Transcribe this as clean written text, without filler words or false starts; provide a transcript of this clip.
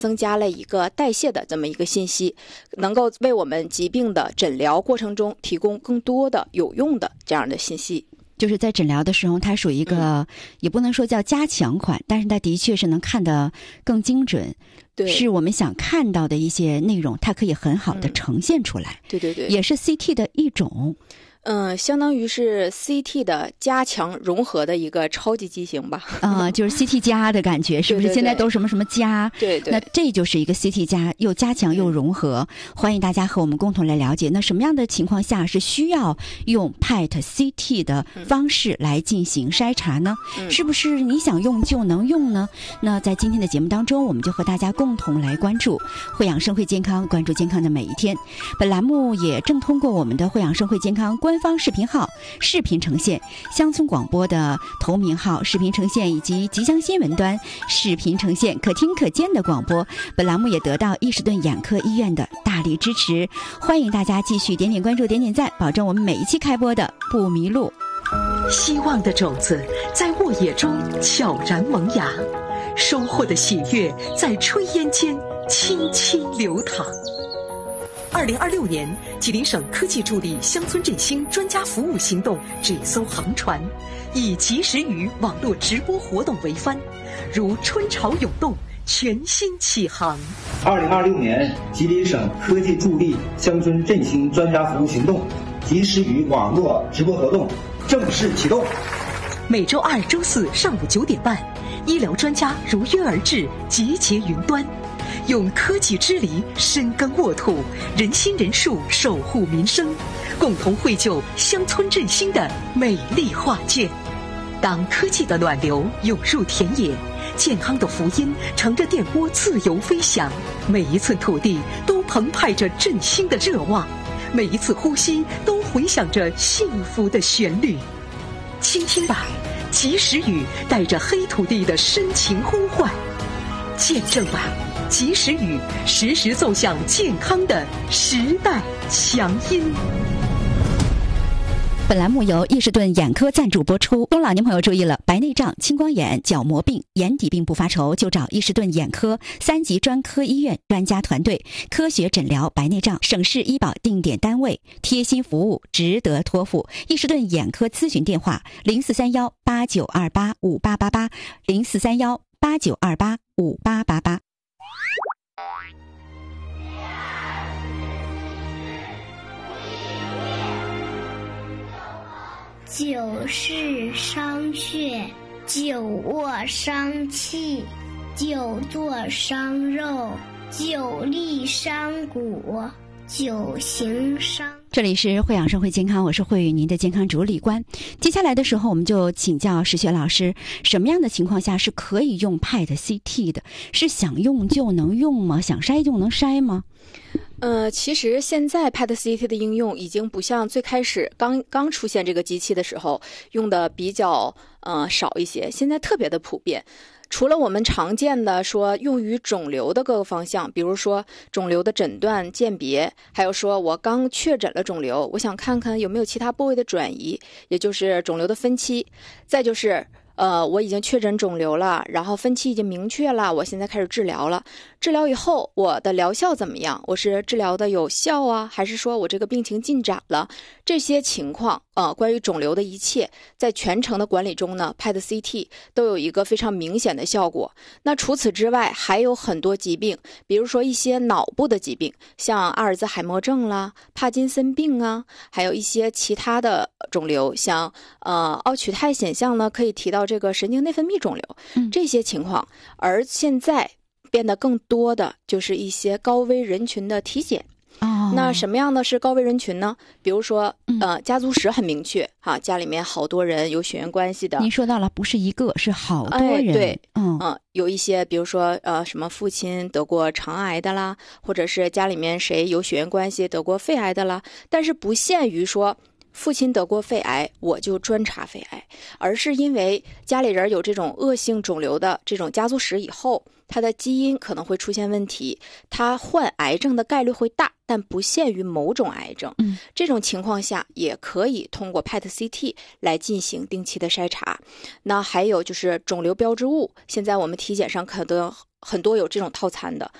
增加了一个代谢的这么一个信息，能够为我们疾病的诊疗过程中提供更多的有用的这样的信息。 就是在诊疗的时候，它属于一个也不能说叫加强款，但是它的确是能看得更精准， 对， 是我们想看到的一些内容，它可以很好的呈现出来。 对对对， 也是 CT 的一种。 相当于是 CT 的加强融合的一个超级机型吧。 就是 CT 加的感觉，是不是？ 对对对， 现在都什么什么加？ 对对。 那这就是一个 CT 加，又加强又融合。欢迎大家和我们共同来了解，那什么样的情况下是需要用 PET CT 的方式来进行筛查呢？是不是你想用就能用呢？那在今天的节目当中，我们就和大家共同来关注惠养生会健康，关注健康的每一天。本栏目也正通过我们的惠养生会健康官方视频号视频呈现，乡村广播的同名号视频呈现，以及吉祥新闻端视频呈现，可听可见的广播。本栏目也得到伊士顿眼科医院的大力支持，欢迎大家继续点点关注，点点赞，保证我们每一期开播的不迷路。 希望的种子在沃野中悄然萌芽，收获的喜悦在炊烟间轻轻流淌。2026年，吉林省科技助力乡村振兴专家服务行动这艘航船，以及时雨网络直播活动为帆，如春潮涌动，全新起航。 2026年，吉林省科技助力乡村振兴专家服务行动及时雨网络直播活动正式启动。 每周二、周四上午9点半，医疗专家如约而至，集结云端。用科技之力深耕沃土，人心人术守护民生，共同绘就乡村振兴的美丽画卷。当科技的暖流涌入田野，健康的福音乘着电波自由飞翔，每一寸土地都澎湃着振兴的热望，每一次呼吸都回响着幸福的旋律。倾听吧，及时雨带着黑土地的深情呼唤，见证吧，及时雨时时奏响健康的时代强音。 本栏目由伊士顿眼科赞助播出。中老年朋友注意了，白内障、青光眼、角膜病、眼底病不发愁，就找伊士顿眼科3级专科医院专家团队，科学诊疗白内障，省市医保定点单位，贴心服务，值得托付。伊士顿眼科咨询电话：0431892888，0431892888。 久视伤血，久卧伤气，久坐伤肉，久立伤骨，久行伤。 这里是惠养生会健康，我是慧宇，您的健康主理官。接下来的时候，我们就请教石雪老师，什么样的情况下是可以用 PET CT 的？是想用就能用吗？想筛就能筛吗？ 其实现在 PET CT 的应用已经不像最开始刚出现这个机器的时候用的比较少一些，现在特别的普遍。除了我们常见的说用于肿瘤的各个方向，比如说肿瘤的诊断鉴别，还有说我刚确诊了肿瘤，我想看看有没有其他部位的转移，也就是肿瘤的分期，再就是我已经确诊肿瘤了，然后分期已经明确了，我现在开始治疗了。治疗以后我的疗效怎么样？我是治疗的有效啊，还是说我这个病情进展了？这些情况关于肿瘤的一切，在全程的管理中呢 ，PET CT 都有一个非常明显的效果。那除此之外，还有很多疾病，比如说一些脑部的疾病，像阿尔兹海默症啦、帕金森病啊，还有一些其他的肿瘤，像奥曲泰显像呢，可以提到这个神经内分泌肿瘤，这些情况。而现在变得更多的就是一些高危人群的体检。那什么样的是高危人群呢？比如说家族史很明确哈，家里面好多人有血缘关系的。 您说到了，不是一个，是好多人。 对，有一些比如说什么父亲得过肠癌的啦，或者是家里面谁有血缘关系得过肺癌的啦，但是不限于说父亲得过肺癌，我就专查肺癌，而是因为家里人有这种恶性肿瘤的这种家族史以后，他的基因可能会出现问题，他患癌症的概率会大，但不限于某种癌症。这种情况下也可以通过 PET-CT 来进行定期的筛查。那还有就是肿瘤标志物，现在我们体检上可能很多有这种套餐的，